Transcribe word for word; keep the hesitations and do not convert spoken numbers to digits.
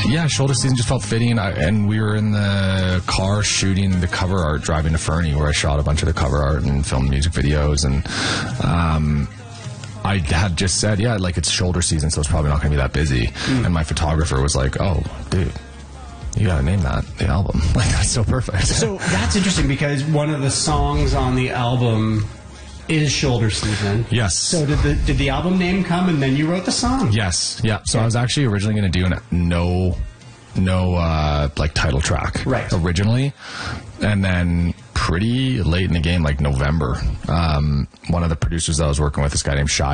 Yeah, shoulder season just felt fitting. I, and we were in the car shooting the cover art, driving to Fernie, where I shot a bunch of the cover art and filmed music videos. And um, I had just said, yeah, like it's shoulder season, so it's probably not going to be that busy. Mm. And my photographer was like, oh, dude, you got to name that the album. Like, that's so perfect. So that's interesting because one of the songs on the album is Shoulder Season. Yes. So did the did the album name come and then you wrote the song? Yes. Yeah. So I was actually originally going to do an no, no uh, like title track. Right. Originally, and then pretty late in the game, like November, um, one of the producers that I was working with, this guy named Shai,